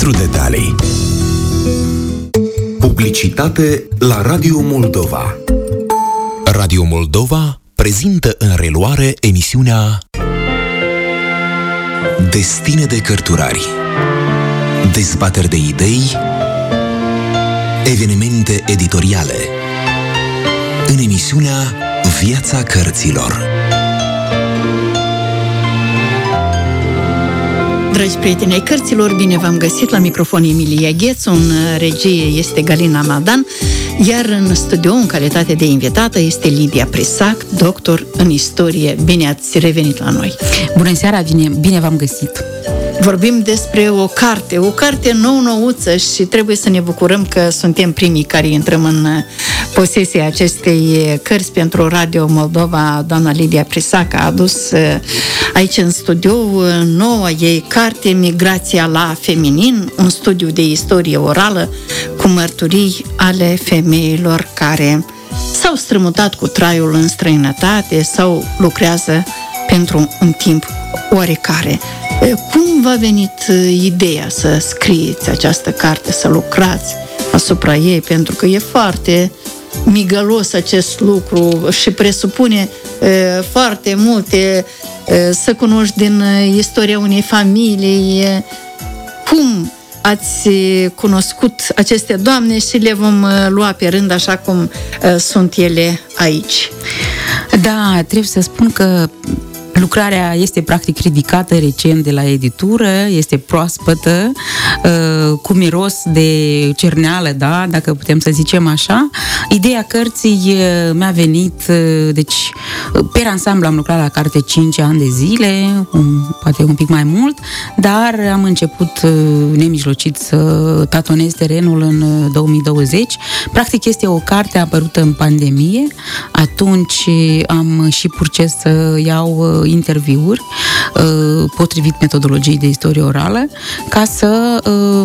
pentru detalii. Publicitate la Radio Moldova. Radio Moldova prezintă în reluare emisiunea Destine de cărturari. Dezbateri de idei, evenimente editoriale. În emisiunea Viața cărților. Dragi prieteni ai cărților, bine v-am găsit la microfon Emilia Ghețu, în regie este Galina Maldan, iar în studio, în calitate de invitată, este Lidia Prisac, doctor în istorie. Bine ați revenit la noi! Bună seara, bine v-am găsit! Vorbim despre o carte nou-nouță și trebuie să ne bucurăm că suntem primii care intrăm în posesia acestei cărți pentru Radio Moldova. Doamna Lidia Prisac a adus aici în studio noua ei carte, Migrația la feminin, un studiu de istorie orală cu mărturii ale femeilor care s-au strămutat cu traiul în străinătate sau lucrează pentru un timp oarecare. Cum v-a venit ideea să scrieți această carte, să lucrați asupra ei? Pentru că e foarte migălos acest lucru și presupune foarte multe, să cunoști din istoria unei familii. Cum ați cunoscut aceste doamne și le vom lua pe rând așa cum sunt ele aici? Da, trebuie să spun că lucrarea este practic ridicată recent de la editură, este proaspătă, cu miros de cerneală, da, dacă putem să zicem așa. Ideea cărții mi-a venit, deci, pe ansamblu am lucrat la carte 5 ani de zile, poate un pic mai mult, dar am început nemijlocit să tatonez terenul în 2020. Practic este o carte apărută în pandemie, atunci am și purces să iau interviuri potrivit metodologiei de istorie orală ca să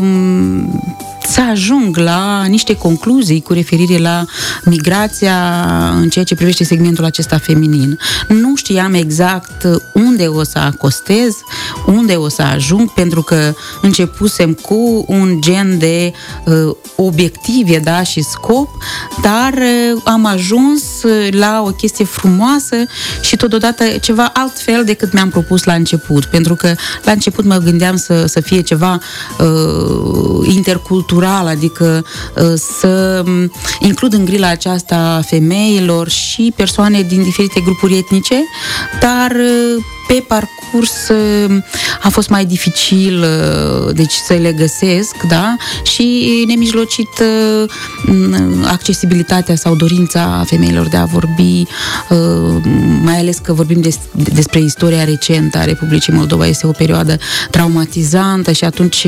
ajung la niște concluzii cu referire la migrația în ceea ce privește segmentul acesta feminin. Nu știam exact unde o să acostez, unde o să ajung, pentru că începusem cu un gen de obiective, da, și scop, dar am ajuns la o chestie frumoasă și totodată ceva altfel decât mi-am propus la început, pentru că la început mă gândeam să fie ceva intercultural, adică să includ în grila aceasta femeilor și persoane din diferite grupuri etnice, dar pe parcurs a fost mai dificil, deci să le găsesc, da? Și nemijlocit accesibilitatea sau dorința femeilor de a vorbi, mai ales că vorbim despre istoria recentă a Republicii Moldova, este o perioadă traumatizantă și atunci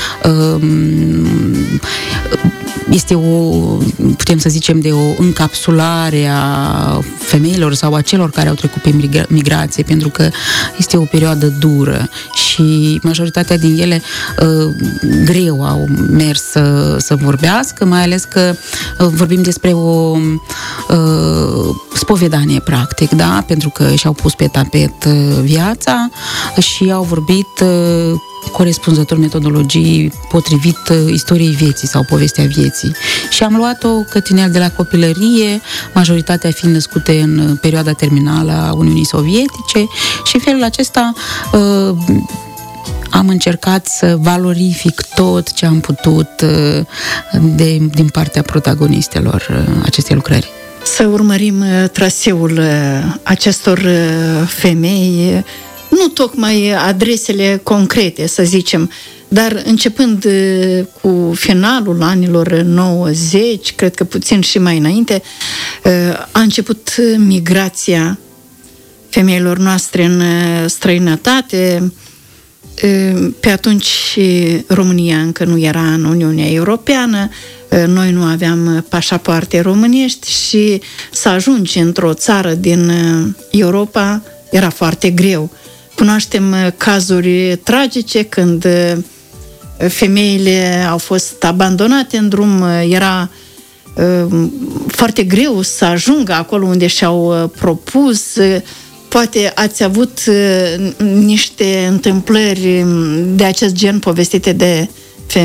este putem să zicem, de o încapsulare a femeilor sau a celor care au trecut pe migrație, pentru că este o perioadă dură și majoritatea din ele greu au mers să vorbească, mai ales că vorbim despre o spovedanie, practic, da? Pentru că și-au pus pe tapet viața și au vorbit corespunzător metodologii potrivit istoriei vieții sau povestea vieții. Și am luat-o cătinel de la copilărie, majoritatea fiind născute în perioada terminală a Uniunii Sovietice și în felul acesta am încercat să valorific tot ce am putut din partea protagonistelor acestei lucrări. Să urmărim traseul acestor femei, nu tocmai adresele concrete, să zicem, dar începând cu finalul anilor 90, cred că puțin și mai înainte, a început migrația femeilor noastre în străinătate. Pe atunci România încă nu era în Uniunea Europeană, noi nu aveam pașapoarte românești și să ajungi într-o țară din Europa era foarte greu. Cunoaștem cazuri tragice când femeile au fost abandonate în drum, era foarte greu să ajungă acolo unde și-au propus. Poate ați avut niște întâmplări de acest gen povestite de